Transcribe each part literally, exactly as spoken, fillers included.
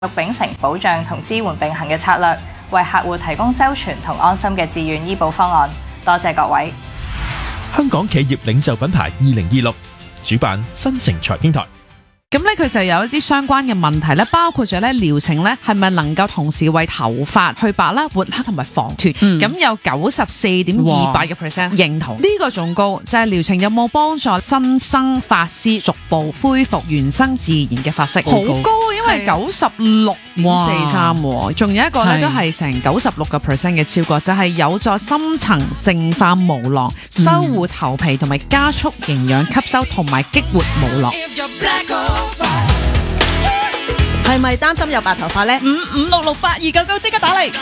秉承保障同支援並行嘅策略，為客戶提供周全同安心嘅自願醫保方案。多謝各位。 香港企業領袖品牌二零二六主辦新城財經台。 咁咧佢就有一啲相關嘅問題咧，包括咗咧療程咧係咪能夠同時為頭髮去白啦、活黑同埋防脫？咁、嗯、有九十四點二八嘅 percent 認同。呢、這個仲高就係、是、療程有冇幫助新生髮絲逐步恢復原生自然嘅髮色？好高，因為九十六點四三。仲有一個咧都係成九十六個 percent 嘅超過，就係、是、有助深層淨化毛囊、修護頭皮同埋加速營養吸收同埋激活毛囊。 係咪擔心有白頭髮呢？ 五五六六八二九九即刻打嚟！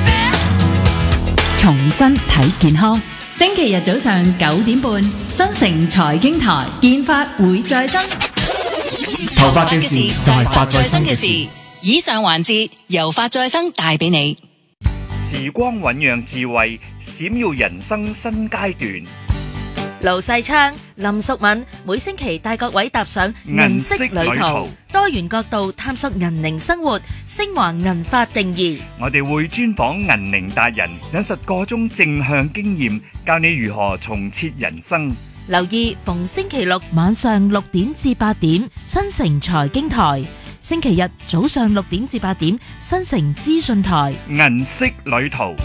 重新睇健康，星期日早上九點半，新城財經台，健髮會再生。 頭髮嘅事就係髮再生嘅事。 以上環節由髮再生帶俾你。 時光醞釀智慧，閃耀人生新階段。 盧世昌、林淑敏每星期帶各位踏上銀色旅途，多元角度探索銀齡生活，升華銀髮定義。 我哋會專訪銀齡達人，引述各種正向經驗，教你如何重設人生。 留意逢星期六晚上六點至八點，新城財經台；星期日早上六點至八點，新城資訊台。 銀色旅途。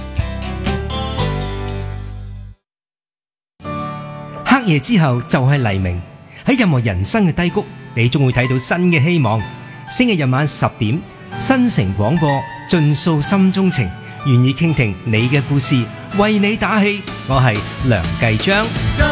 黑夜之後就係黎明，喺任何人生嘅低谷，你終會睇到新嘅希望。星期日晚十點，新城廣播盡訴心中情，願意傾聽你嘅故事，為你打氣。我係梁繼章。